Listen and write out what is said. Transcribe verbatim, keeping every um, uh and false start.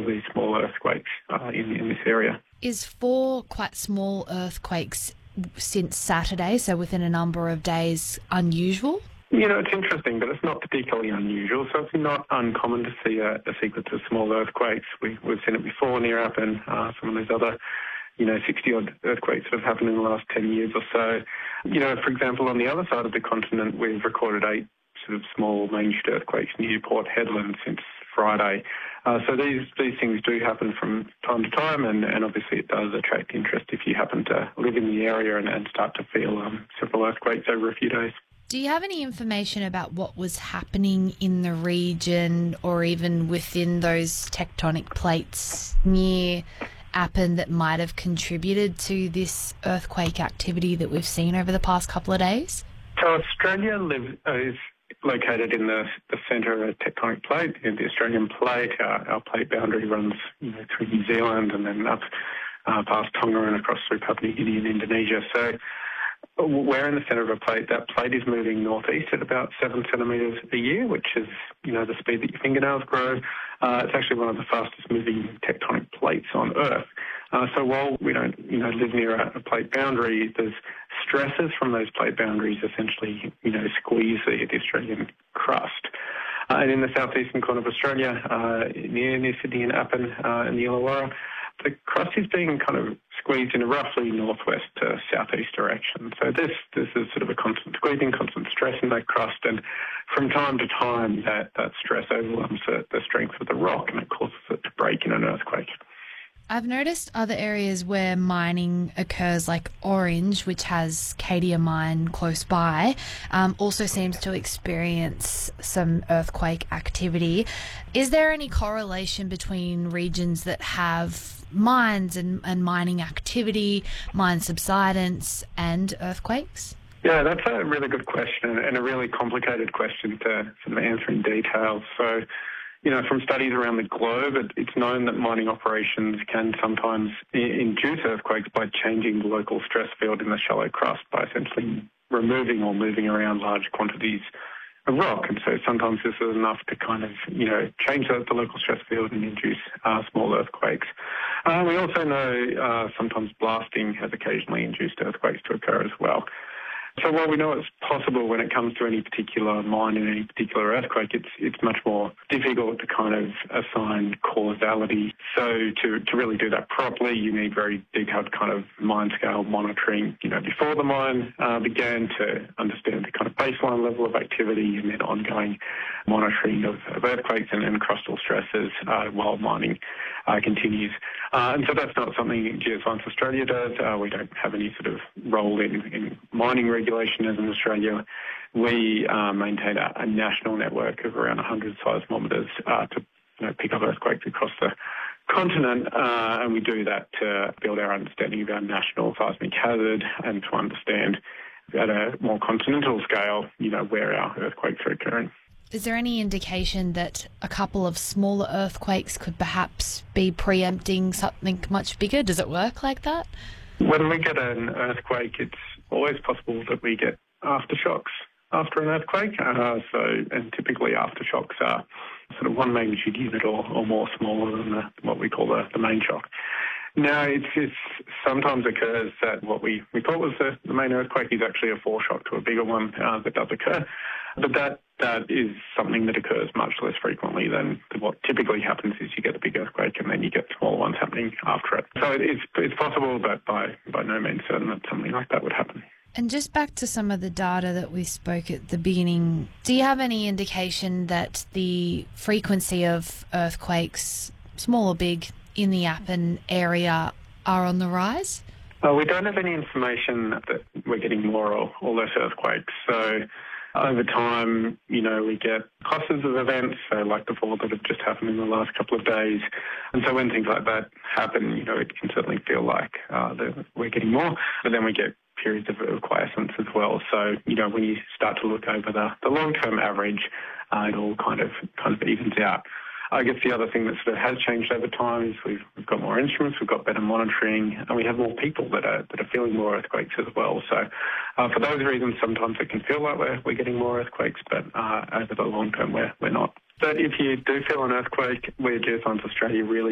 of these small earthquakes uh, in, in this area. Is four quite small earthquakes since Saturday, so within a number of days, unusual? You know, it's interesting, but it's not particularly unusual. So it's not uncommon to see a, a sequence of small earthquakes. We, we've seen it before near Appin, uh, some of those other, you know, sixty-odd earthquakes that have happened in the last ten years or so. You know, for example, on the other side of the continent, we've recorded eight sort of small magnitude earthquakes near Port Hedland since Friday. Uh, so these these things do happen from time to time, and, and obviously it does attract interest if you happen to live in the area and, and start to feel um, several earthquakes over a few days. Do you have any information about what was happening in the region or even within those tectonic plates near Appin that might have contributed to this earthquake activity that we've seen over the past couple of days? So Australia lives, uh, is located in the, the centre of a tectonic plate, in the Australian plate. Our, our plate boundary runs, you know, through New Zealand and then up uh, past Tonga and across through Papua New Guinea and Indonesia. So we're in the centre of a plate. That plate is moving northeast at about seven centimetres a year, which is, you know, the speed that your fingernails grow. Uh, it's actually one of the fastest moving tectonic plates on Earth. Uh, so while we don't, you know, live near a, a plate boundary, there's stresses from those plate boundaries essentially, you know, squeeze the, the Australian crust. Uh, and in the southeastern corner of Australia, uh, near, near Sydney and Appin uh, and the Illawarra, the crust is being kind of squeezed in a roughly northwest to southeast direction. So this this is sort of a constant squeezing, constant stress in that crust, and from time to time that, that stress overwhelms the, the strength of the rock and it causes it to break in an earthquake. I've noticed other areas where mining occurs, like Orange, which has Cadia Mine close by, um, also seems to experience some earthquake activity. Is there any correlation between regions that have mines and, and mining activity, mine subsidence, and earthquakes? Yeah, that's a really good question and a really complicated question to sort of answer in detail. So, you know, from studies around the globe, it, it's known that mining operations can sometimes I- induce earthquakes by changing the local stress field in the shallow crust by essentially removing or moving around large quantities of rock. And so sometimes this is enough to kind of, you know, change the, the local stress field and induce uh, small earthquakes. Uh, we also know uh, sometimes blasting has occasionally induced earthquakes to occur as well. So while we know it's possible when it comes to any particular mine and any particular earthquake, it's it's much more difficult to kind of assign causality. So to, to really do that properly, you need very detailed kind of mine-scale monitoring, you know, before the mine uh, began to understand the kind of baseline level of activity and then ongoing monitoring of, of earthquakes and, and crustal stresses uh, while mining uh, continues. Uh, and so that's not something Geoscience Australia does. Uh, we don't have any sort of role in, in mining regulation as in Australia. We uh, maintain a, a national network of around one hundred seismometers uh, to you know, pick up earthquakes across the continent, uh, and we do that to build our understanding of our national seismic hazard and to understand at a more continental scale, you know, where our earthquakes are occurring. Is there any indication that a couple of smaller earthquakes could perhaps be preempting something much bigger? Does it work like that? When we get an earthquake, it's always possible that we get aftershocks after an earthquake. Uh, so, and typically aftershocks are sort of one magnitude unit or, or more smaller than the, what we call the, the main shock. Now, it's, it's sometimes occurs that what we, we thought was the, the main earthquake is actually a foreshock to a bigger one uh, that does occur. But that that is something that occurs much less frequently than what typically happens is you get a big earthquake and then you get smaller ones happening after it. So it's it's possible, but by, by no means certain that something like that would happen. And just back to some of the data that we spoke at the beginning, do you have any indication that the frequency of earthquakes, small or big, in the Appin area are on the rise? Uh, we don't have any information that we're getting more or, or less earthquakes. So over time, you know, we get clusters of events, so like the four that have just happened in the last couple of days. And so when things like that happen, you know, it can certainly feel like uh, that we're getting more. But then we get periods of, of quiescence as well. So, you know, when you start to look over the, the long-term average, uh, it all kind of kind of evens out. I guess the other thing that sort of has changed over time is we've, we've got more instruments, we've got better monitoring, and we have more people that are that are feeling more earthquakes as well. So uh, for those reasons, sometimes it can feel like we're, we're getting more earthquakes, but uh, over the long term, we're, we're not. But if you do feel an earthquake, we're Geoscience Australia really